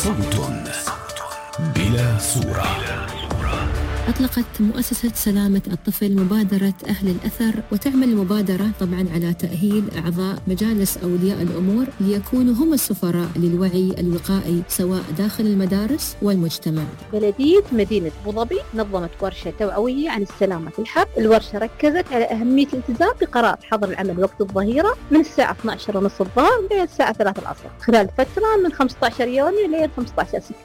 صوت بلا صورة. أطلقت مؤسسة سلامة الطفل مبادرة أهل الأثر، وتعمل المبادرة طبعا على تأهيل أعضاء مجالس أولياء الأمور ليكونوا هم السفراء للوعي الوقائي سواء داخل المدارس والمجتمع. بلدية مدينة أبو ظبي نظمت ورشة توعوية عن السلامة في الحرب. الورشة ركزت على أهمية الالتزام بقرار حظر العمل وقت الظهيرة من الساعة 12:30 الظهر إلى الساعة 3 العصر خلال فترة من 15 يونيو إلى 15 سبتمبر.